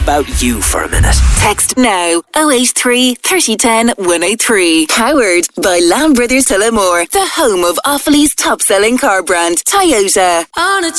about you for a minute. Text now 083 3010 103. Powered by Lamb Brothers Tullamore, the home of Offaly's top selling car brand, Toyota. On a